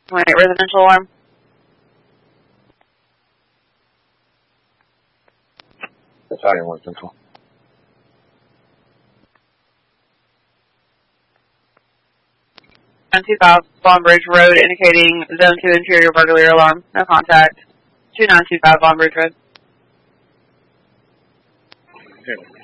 Wait, residential alarm. Battalion 1 Central. Long Bridge Road, indicating Zone 2 interior burglary alarm. No contact. 2925 Long Bridge Road. Okay.